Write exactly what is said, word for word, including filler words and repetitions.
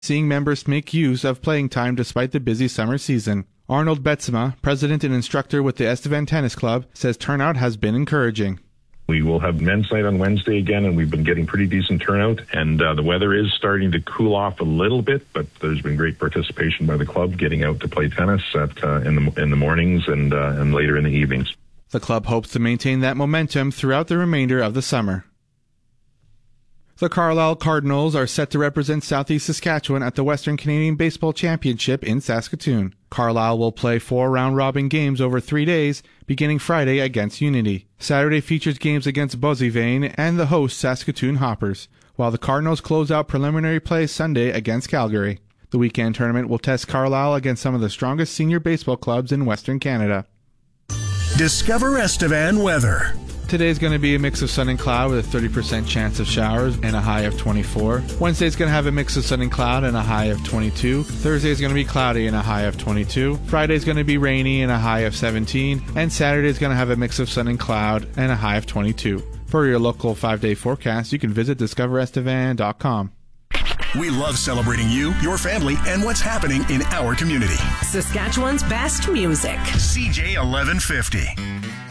seeing members make use of playing time despite the busy summer season. Arnold Betsema, president and instructor with the Estevan Tennis Club, says turnout has been encouraging. We will have men's night on Wednesday again, and we've been getting pretty decent turnout. And uh, the weather is starting to cool off a little bit, but there's been great participation by the club getting out to play tennis at, uh, in the in the mornings and uh, and later in the evenings. The club hopes to maintain that momentum throughout the remainder of the summer. The Carlisle Cardinals are set to represent Southeast Saskatchewan at the Western Canadian Baseball Championship in Saskatoon. Carlisle will play four round-robin games over three days, beginning Friday against Unity. Saturday features games against Boissevain and the host Saskatoon Hoppers, while the Cardinals close out preliminary play Sunday against Calgary. The weekend tournament will test Carlisle against some of the strongest senior baseball clubs in Western Canada. Discover Estevan weather. Today's going to be a mix of sun and cloud with a thirty percent chance of showers and a high of twenty-four. Wednesday's going to have a mix of sun and cloud and a high of twenty-two. Thursday's going to be cloudy and a high of twenty-two. Friday's going to be rainy and a high of seventeen. And Saturday's going to have a mix of sun and cloud and a high of twenty-two. For your local five-day forecast, you can visit discover estevan dot com. We love celebrating you, your family, and what's happening in our community. Saskatchewan's best music. C J eleven fifty.